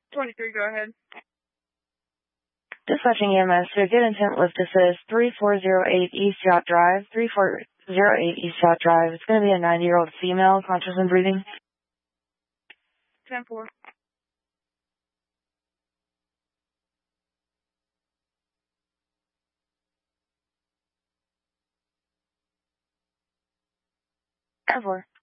23, go ahead. Dispatching EMS to a good intent lift assist, 3408 East Yacht Drive, 3408 East Yacht Drive. It's going to be a 90-year-old female, conscious and breathing. 10-4. Four.